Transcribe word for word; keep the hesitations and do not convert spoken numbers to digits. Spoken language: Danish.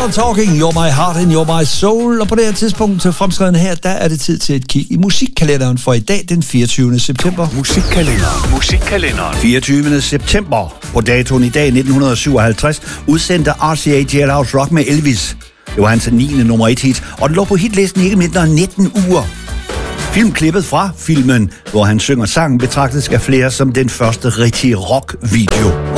Modern Talking, You're My Heart and You're My Soul. Og på det her tidspunkt fremskreden her, der er det tid til et kig i musikkalenderen for i dag, den fireogtyvende september. Musikkalenderen. Musikkalenderen. fireogtyvende september. På datoen i dag, nitten syvoghalvtreds, udsendte R C A Jailhouse Rock med Elvis. Det var hans niende nummer et hit, og den lå på hitlisten ikke mindre end nitten uger. Filmklippet fra filmen, hvor han synger sangen, betragtes af flere som den første rigtige rockvideo.